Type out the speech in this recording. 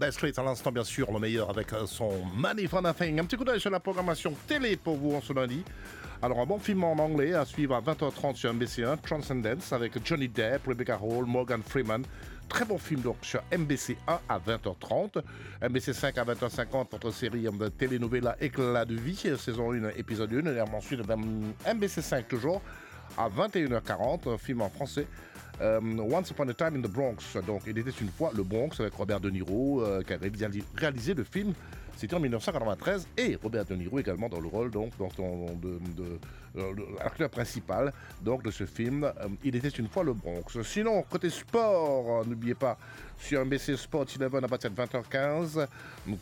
Dire Straits à l'instant, bien sûr, le meilleur avec son Money for Nothing. Un petit coup d'œil sur la programmation télé pour vous en ce lundi. Alors, un bon film en anglais à suivre à 20h30 sur MBC1, Transcendence, avec Johnny Depp, Rebecca Hall, Morgan Freeman. Très bon film donc sur MBC1 à 20h30. MBC5 à 20h50, votre série de telenovela Éclat de vie, saison 1, épisode 1. Et ensuite, MBC5 toujours à 21h40, un film en français. Once Upon a Time in the Bronx. Donc, il était une fois le Bronx avec Robert De Niro qui avait réalisé le film. C'était en 1993 et Robert De Niro également dans le rôle donc de l'acteur principal donc de ce film. Il était une fois le Bronx. Sinon côté sport, n'oubliez pas sur MBC Sport 11 à partir de 20h15,